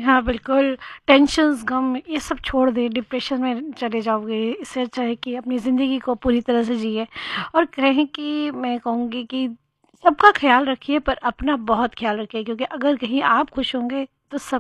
हाँ, बिल्कुल। टेंशन्स, गम ये सब छोड़ दें, डिप्रेशन में चले जाओगे, इससे अच्छा है कि अपनी ज़िंदगी को पूरी तरह से जिए। और कहें कि मैं कहूँगी कि सबका ख़्याल रखिए पर अपना बहुत ख़्याल रखिए, क्योंकि अगर कहीं आप खुश होंगे तो सब